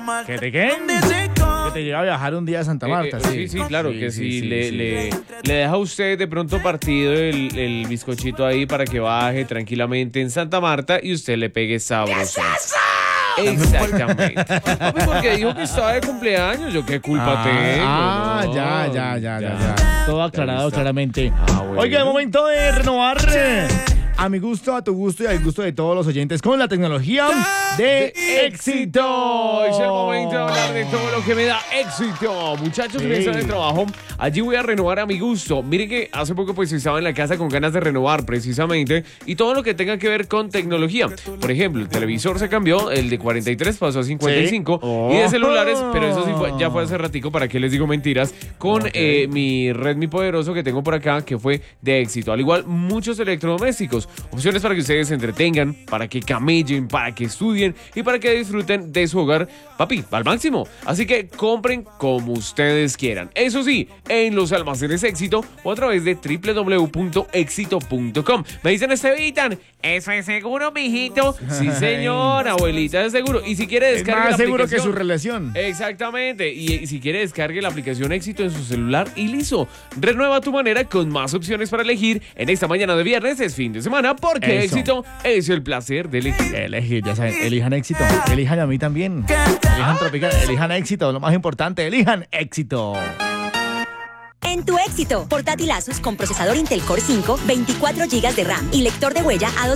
¿Qué te qué? Que te lleva a viajar un día a Santa Marta, sí. Sí, claro, que sí, si sí, le deja a usted de pronto partido el bizcochito ahí para que baje tranquilamente en Santa Marta y usted le pegue sabroso. Exactamente. Papi, porque dijo que estaba de cumpleaños, yo qué culpa tengo. No. Ya. Todo aclarado claramente. Bueno. Oiga, es momento de renovar a mi gusto, a tu gusto y al gusto de todos los oyentes con la tecnología de éxito. Es el momento de hablar de todo lo que me da éxito. Muchachos, que están en el trabajo, allí voy a renovar a mi gusto. Miren que hace poco pues estaba en la casa con ganas de renovar precisamente y todo lo que tenga que ver con tecnología. Por ejemplo, el televisor se cambió, el de 43 pasó a 55 y de celulares, pero eso sí ya fue hace ratico, para qué les digo mentiras, con mi Redmi poderoso que tengo por acá, que fue de éxito. Al igual, muchos electrodomésticos, opciones para que ustedes se entretengan, para que camellen, para que estudien y para que disfruten de su hogar, papi, al máximo. Así que compren como ustedes quieran. Eso sí, en los almacenes Éxito o a través de www.exito.com. Me dicen, Estevitan, ¿eso es seguro, mijito? Sí, señor, abuelita, es seguro. Y si quiere descargue más la seguro aplicación, que su relación. Exactamente. Y si quiere descargue la aplicación Éxito en su celular y listo. Renueva tu manera con más opciones para elegir. En esta mañana de viernes es fin de semana, porque Eso. Éxito es el placer de elegir. Elegir, ya saben, elijan éxito. Elijan a mí también. Elijan Tropical, elijan éxito. Lo más importante, elijan éxito. En tu éxito, portátil Asus con procesador Intel Core 5, 24 GB de RAM y lector de huella a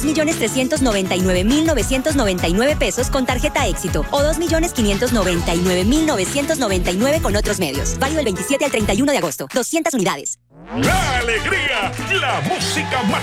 2.399.999 pesos con tarjeta éxito o 2.599.999 con otros medios. Válido del 27 al 31 de agosto. 200 unidades. La alegría, la música más